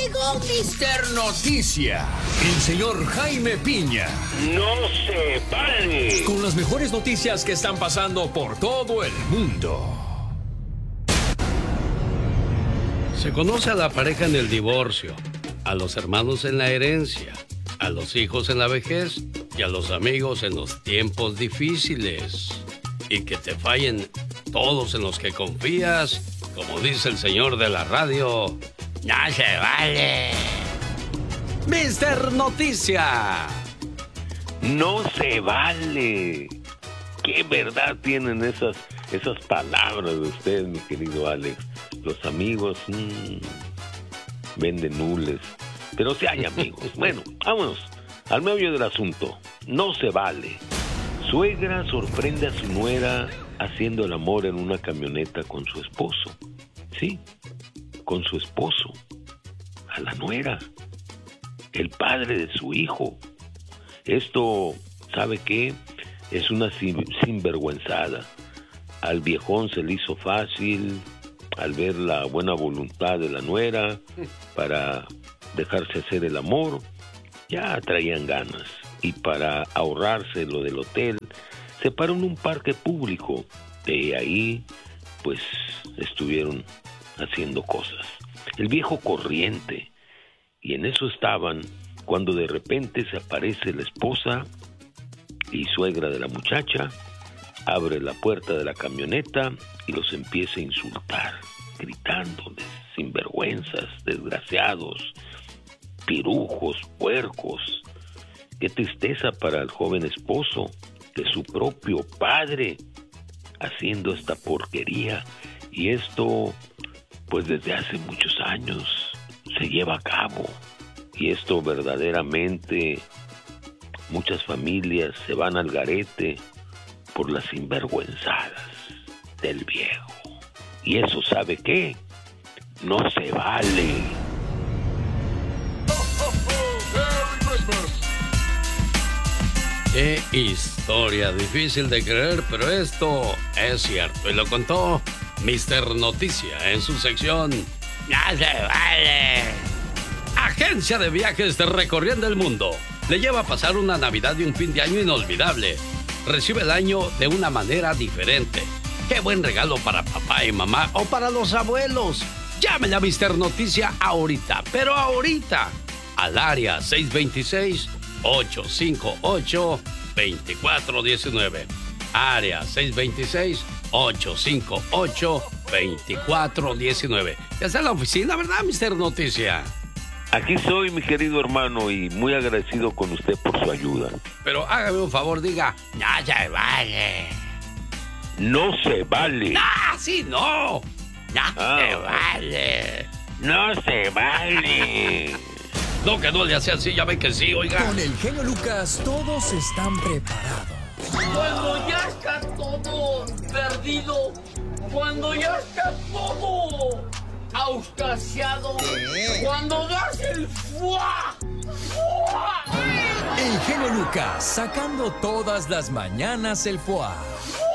llegó Mr. Noticia, el señor Jaime Piña. ¡No se vale! Con las mejores noticias que están pasando por todo el mundo. Se conoce a la pareja en el divorcio, a los hermanos en la herencia, a los hijos en la vejez y a los amigos en los tiempos difíciles. Y que te fallen todos en los que confías, como dice el señor de la radio, ¡no se vale! Mr. Noticia. ¡No se vale! ¿Qué verdad tienen esas palabras de usted, mi querido Alex? Los amigos venden nules, pero si hay amigos. Bueno, vámonos al meollo del asunto. No se vale. Suegra sorprende a su nuera haciendo el amor en una camioneta con su esposo. Sí, con su esposo. A la nuera. El padre de su hijo. Esto, ¿sabe qué? Es una sinvergüenzada. Al viejón se le hizo fácil al ver la buena voluntad de la nuera para dejarse hacer el amor. Ya traían ganas. Y para ahorrarse lo del hotel, se paró en un parque público. De ahí, pues, estuvieron haciendo cosas. El viejo corriente. Y en eso estaban, cuando de repente se aparece la esposa y suegra de la muchacha, abre la puerta de la camioneta y los empieza a insultar, gritándoles, sinvergüenzas, desgraciados, pirujos, puercos. Qué tristeza para el joven esposo de su propio padre haciendo esta porquería. Y esto, pues desde hace muchos años, se lleva a cabo. Y esto verdaderamente, muchas familias se van al garete por las sinvergüenzadas del viejo. Y eso, ¿sabe qué? No se vale. Qué historia difícil de creer, pero esto es cierto. Y lo contó Mr. Noticia en su sección ¡No se vale! Agencia de viajes de Recorriendo el Mundo le lleva a pasar una Navidad y un fin de año inolvidable. Recibe el año de una manera diferente. ¡Qué buen regalo para papá y mamá o para los abuelos! Llámele a Mr. Noticia ahorita, pero ahorita, al área 626-858-2419. Área 626-858-2419. Ya está en la oficina, ¿verdad, Mr. Noticia? Aquí soy, mi querido hermano, y muy agradecido con usted por su ayuda. Pero hágame un favor, diga, no se vale. No se vale. ¡Ah, sí, no! ¡No se vale! ¡No se vale! No, que no le hace así, ya ve que sí, oiga. Con el genio Lucas todos están preparados. Cuando ya está todo perdido, cuando ya está todo auscasiado, cuando das el ¡fua! ¡Fua! El genio Lucas sacando todas las mañanas el foie.